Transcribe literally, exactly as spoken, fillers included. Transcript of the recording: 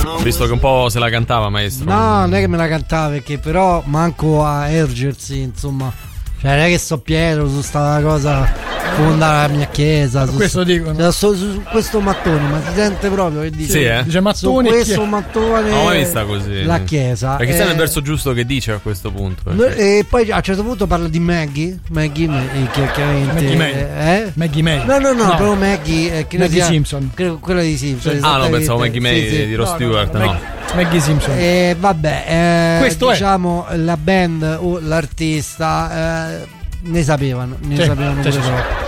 Ho visto che un po' se la cantava, maestro. No, non è che me la cantava, perché però manco a ergersi, insomma. Cioè, non è che so Pietro su sta cosa, fonda la mia chiesa. Su, questo dicono. Cioè, su, su questo mattone, ma si sente proprio che dice. Sì, eh? Dice mattone. Su questo mattone. Non ho mai vista così. La chiesa. Perché eh, sai nel verso giusto che dice a questo punto. no, e poi a un certo punto parla di Maggie. Maggie, Maggie che chiaramente. Maggie May. Eh? Maggie May. No, no, no, No. proprio Maggie. Eh, che Maggie sia, Simpson. Credo, quella di Simpson. Ah, no, pensavo Maggie May Sì, sì. di Ross No, Stewart. no, No, no, Maggie, Maggie Simpson. E vabbè, eh, Questo è. diciamo la band o l'artista eh, ne sapevano, ne Sì, sapevano sì, pure sì. troppo.